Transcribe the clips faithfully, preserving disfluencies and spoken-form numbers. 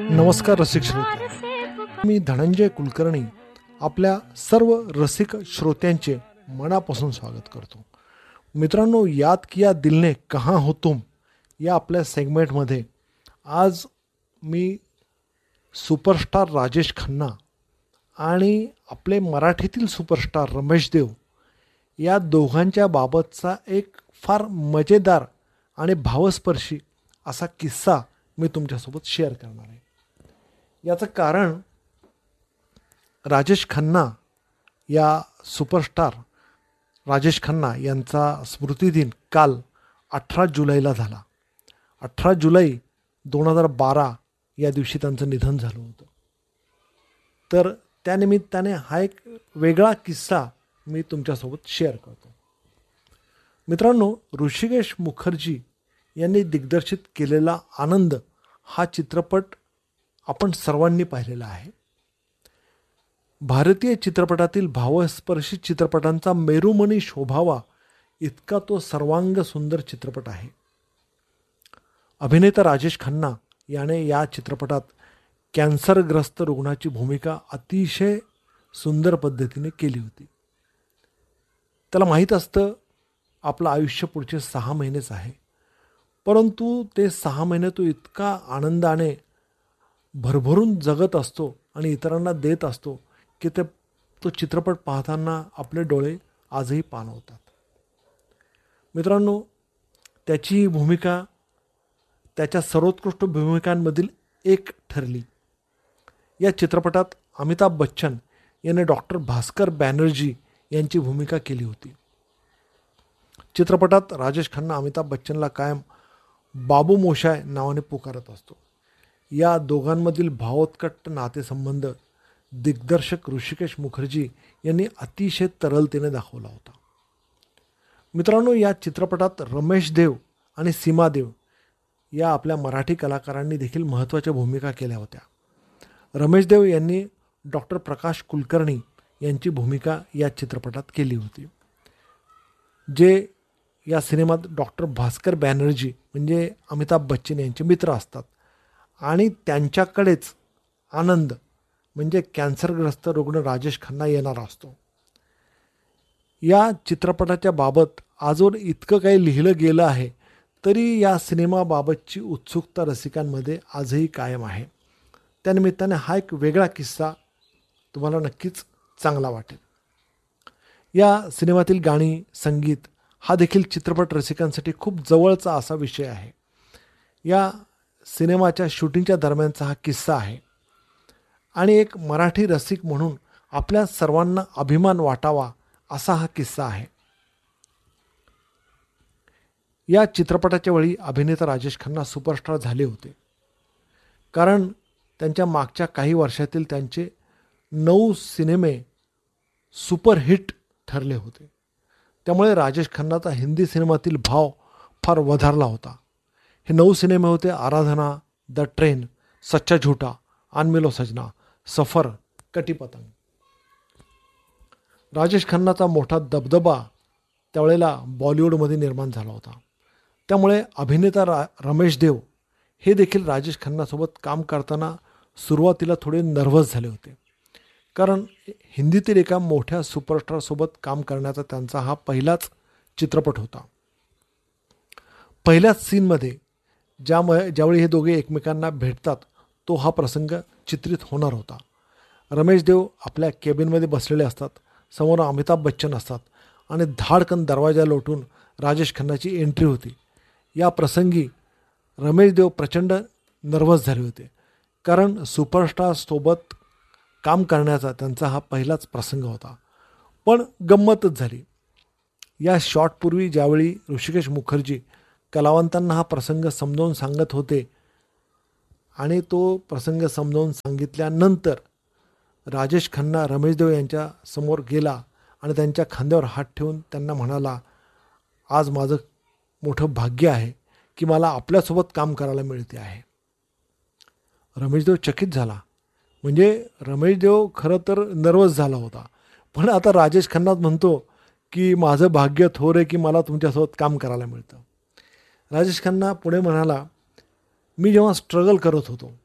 नमस्कार रसिक श्रोते, मी धनंजय कुलकर्णी आपल्या सर्व रसिक श्रोत्यांचे मनापासून स्वागत करतो. मित्रांनो, याद किया दिल ने कहाँ हो तुम या आपल्या सेगमेंटमध्ये आज मी सुपरस्टार राजेश खन्ना आणि आपले मराठीतील सुपरस्टार रमेश देव या दोघांच्या बाबतचा एक फार मजेदार आणि भावस्पर्शी असा किस्सा मी तुमच्यासोबत शेअर करणार आहे. याचं कारण राजेश खन्ना या सुपरस्टार राजेश खन्ना यांचा स्मृतिदिन काल अठरा जुलैला झाला. अठरा जुलै दोन हजार बारा या दिवशी त्यांचं निधन झालं होतं. तर त्यानिमित्ताने हा एक वेगळा किस्सा मी तुमच्यासोबत शेअर करतो. मित्रांनो, ऋषिकेश मुखर्जी यांनी दिग्दर्शित केलेला आनंद हा चित्रपट आपण सर्वांनी पाहिलेला आहे. भारतीय चित्रपटातील भावस्पर्शी चित्रपटांचा मेरुमणी शोभावा इतका तो सर्वांग सुंदर चित्रपट आहे. अभिनेता राजेश खन्ना याने या चित्रपटात कॅन्सरग्रस्त रुग्णाची भूमिका अतिशय सुंदर पद्धतीने केली होती. त्याला माहीत असतं आपलं आयुष्य पुढचे सहा महिनेच आहे, परंतु ते सहा महिने तो इतका आनंदाने भरभरून जगत असतो आणि इतरांना देत असतो की ते तो चित्रपट पाहताना आपले डोळे आजही पाणवतात. मित्रांनो, त्याची ही भूमिका त्याच्या सर्वोत्कृष्ट भूमिकांमधील एक ठरली. या चित्रपटात अमिताभ बच्चन याने डॉक्टर भास्कर बॅनर्जी यांची भूमिका केली होती. चित्रपटात राजेश खन्ना अमिताभ बच्चनला कायम बाबू मोशाय नावाने पुकारत असतो. या दोघांमधील भावोत्कट नातेसंबंध दिग्दर्शक ऋषिकेश मुखर्जी यांनी अतिशय तरलतेने दाखवला होता. मित्रांनो, या चित्रपटात रमेश देव आणि सीमा देव या आपल्या मराठी कलाकारांनी देखील महत्त्वाच्या भूमिका केल्या होत्या. रमेश देव यांनी डॉक्टर प्रकाश कुलकर्णी यांची भूमिका या चित्रपटात केली होती, जे या सिनेमात डॉक्टर भास्कर बॅनर्जी म्हणजे अमिताभ बच्चन यांचे मित्र असतात आणि त्यांच्याकडेच आनंद म्हणजे कॅन्सरग्रस्त रुग्ण राजेश खन्ना येणार असतो. या चित्रपटाच्या बाबत आजवर इतकं काही लिहिलं गेलं आहे, तरी या सिनेमाबाबतची उत्सुकता रसिकांमध्ये आजही कायम आहे. त्यानिमित्ताने हा एक वेगळा किस्सा तुम्हाला नक्कीच चांगला वाटेल. या सिनेमातील गाणी, संगीत हा देखील चित्रपट रसिकांसाठी खूप जवळचा असा विषय आहे. या सिनेमाच्या शूटिंगच्या दरम्यानचा हा किस्सा आहे आणि एक मराठी रसिक म्हणून आपल्या सर्वांना अभिमान वाटावा असा हा किस्सा आहे. या चित्रपटाच्या वेळी अभिनेता राजेश खन्ना सुपरस्टार झाले होते, कारण त्यांच्या मागच्या काही वर्षातील त्यांचे नऊ सिनेमे सुपरहिट ठरले होते. त्यामुळे राजेश खन्नाचा हिंदी सिनेमातील भाव फार वधारला होता. हे नऊ सिनेमे होते आराधना, द ट्रेन, सच्चा झूठा, आन मिलो सजना, सफर, कटी पतंग. राजेश खन्नाचा मोठा दबदबा त्यावेळेला बॉलिवूडमध्ये निर्माण झाला होता. त्यामुळे अभिनेता रा रमेश देव हे देखील राजेश खन्नासोबत काम करताना सुरुवातीला थोडे नर्व्हस झाले होते, कारण हिंदीतील एका मोठ्या सुपरस्टारसोबत काम करण्याचा त्यांचा हा पहिलाच चित्रपट होता. पहिल्याच सीनमध्ये ज्यामुळे ज्यावेळी हे दोघे एकमेकांना भेटतात तो हा प्रसंग चित्रित होणार होता. रमेश देव आपल्या केबिनमध्ये बसलेले असतात, समोर अमिताभ बच्चन असतात आणि धाडकन दरवाजा लोटून राजेश खन्नाची एंट्री होती. या प्रसंगी रमेश देव प्रचंड नर्व्हस झाले होते, कारण सुपरस्टारसोबत काम करण्याचा त्यांचा हा पहिलाच प्रसंग होता. पण गंमतच झाली. या शॉटपूर्वी ज्यावेळी ऋषिकेश मुखर्जी कलावंतांना हा प्रसंग समजावून सांगत होते आणि तो प्रसंग समजावून सांगितल्यानंतर राजेश खन्ना रमेश देव यांच्या समोर गेला आणि त्यांच्या खांद्यावर हात ठेवून त्यांना म्हणाला, आज माझं मोठं भाग्य आहे की मला आपल्यासोबत काम करायला मिळते आहे. रमेश देव चकित झाला. म्हणजे रमेश देव खरं तर नर्वस झाला होता, पण आता राजेश खन्नाच म्हणतो की माझं भाग्य थोर आहे की मला तुमच्यासोबत काम करायला मिळतं. राजेश खन्ना पुढे म्हणाला, मी जेव्हा स्ट्रगल करत होतो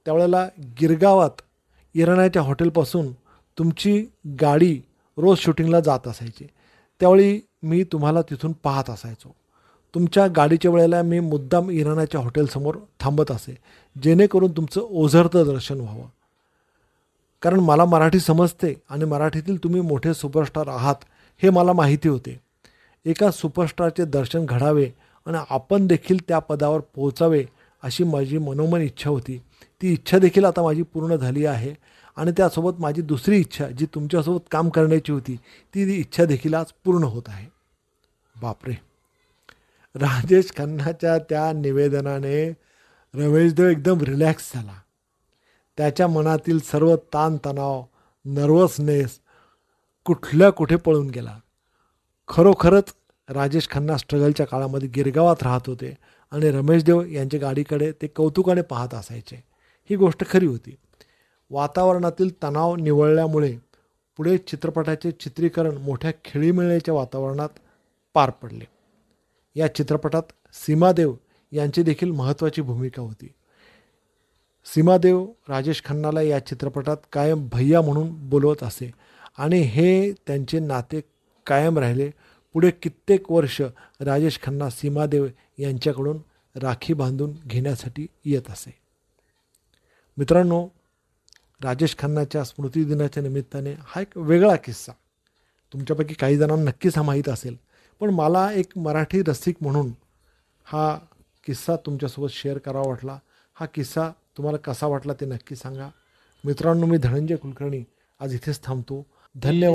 त्यावेळेला गिरगावात इराण्याच्या हॉटेलपासून तुमची गाडी रोज शूटिंगला जात असायची. त्यावेळी मी तुम्हाला तिथून पाहत असायचो. तुमच्या गाडीच्या वेळेला मी मुद्दाम इराण्याच्या हॉटेलसमोर थांबत असे, जेणेकरून तुमचं ओझरतं दर्शन व्हावं. कारण मला मराठी समजते आणि मराठीतील तुम्ही मोठे सुपरस्टार आहात हे मला माहिती होते. एका सुपरस्टारचे दर्शन घडावे आणि आपण देखील त्या पदावर पोहोचावे अशी माझी मनोमन इच्छा होती. ती इच्छा देखील आता माझी पूर्ण झाली आहे आणि त्यासोबत माझी दुसरी इच्छा जी तुमच्यासोबत काम करण्याची होती ती इच्छा देखील आज पूर्ण होत आहे. बापरे, राजेश खन्नाच्या त्या निवेदनाने रमेशदेव एकदम रिलॅक्स झाला. त्याच्या मनातील सर्व ताणतणाव, नर्वसनेस कुठल्या कुठे पळून गेला. खरोखरच राजेश खन्ना स्ट्रगलच्या काळामध्ये गिरगावात राहत होते आणि रमेशदेव यांच्या गाडीकडे ते कौतुकाने पाहत असायचे. ही गोष्ट खरी होती. वातावरणातील तणाव निवळल्यामुळे पुढे चित्रपटाचे चित्रीकरण मोठ्या खेळीमेळीच्या वातावरणात पार पडले. या चित्रपटात सीमादेव यांची देखील महत्त्वाची भूमिका होती. सीमादेव राजेश खन्नाला या चित्रपटात कायम भैया म्हणून बोलवत असे आणि हे त्यांचे नाते कायम राहिले. पुढे कित्येक वर्ष राजेश खन्ना सीमादेव यांच्याकडून राखी बांधून घेण्यासाठी येत असे. मित्रांनो, राजेश खन्नाच्या स्मृतिदिनाच्या निमित्ताने हा एक वेगळा किस्सा तुमच्यापैकी काही जणांना नक्कीच हा माहीत असेल, पण मला एक मराठी रसिक म्हणून हा किस्सा तुमच्यासोबत शेअर करावा वाटला. हा किस्सा तुम्हाला कसा वाटला ते नक्की सांगा. मित्रांनो, मी धनंजय कुलकर्णी आज इथेच थांबतो. धन्यवाद.